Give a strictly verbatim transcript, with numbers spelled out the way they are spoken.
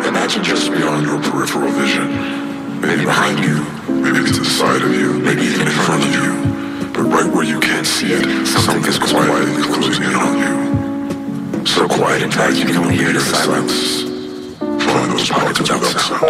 Imagine just beyond your peripheral vision. Maybe behind you, maybe to the side of you, maybe even in front of you. But right where you can't see it, something is quietly closing in on you. So quiet, in fact, you can only hear the silence from those parts of the